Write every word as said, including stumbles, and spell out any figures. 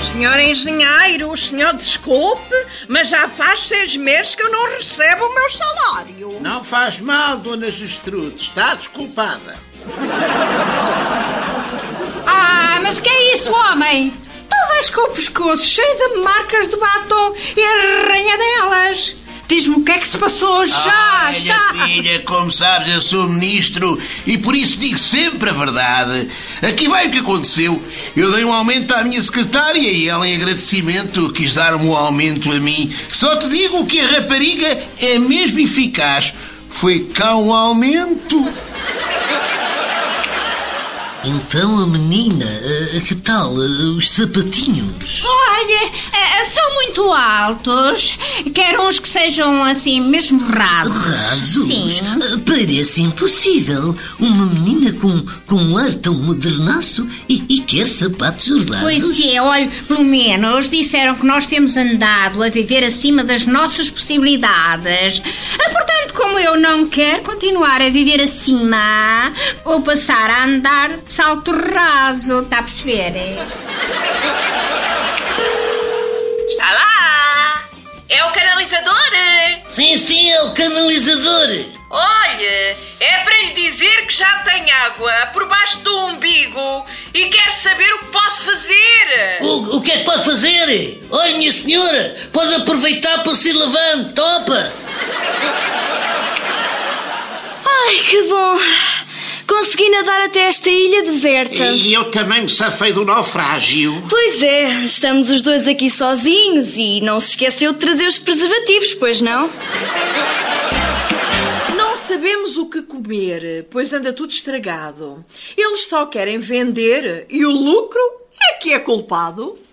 Senhor engenheiro, o senhor desculpe, mas já faz seis meses que eu não recebo o meu salário. Não faz mal, dona Gestrude, está desculpada. Ah, mas que é isso, homem? Tu vais com o pescoço cheio de marcas de batom e arranha delas. Diz-me o que é que se passou já, Ai, já. minha filha, como sabes, eu sou ministro e por isso digo sempre a verdade. Aqui vai o que aconteceu. Eu dei um aumento à minha secretária e ela, em agradecimento, quis dar-me um aumento a mim. Só te digo que a rapariga é mesmo eficaz. Foi cá um aumento. Então a menina, que tal, os sapatinhos? Olha, são muito altos. Quero uns que sejam assim, mesmo rasos. Rasos? Sim. Parece impossível. Uma menina com, com um ar tão modernaço e, e quer sapatos rasos. Pois é, olha, pelo menos disseram que nós temos andado a viver acima das nossas possibilidades. Portanto, como eu não quero continuar a viver acima, vou passar a andar de salto raso, está a perceber? Está lá! É o canalizador! Sim, sim, é o canalizador. Olhe, é para lhe dizer que já tem água por baixo do umbigo e quer saber o que posso fazer. O, o que é que pode fazer? Oi, minha senhora, pode aproveitar para se ir lavando, topa! Ai, que bom! Consegui nadar até esta ilha deserta. E eu também me safei do naufrágio. Pois é, estamos os dois aqui sozinhos e não se esqueceu de trazer os preservativos, pois não? Não sabemos o que comer, pois anda tudo estragado. Eles só querem vender e o lucro é que é culpado.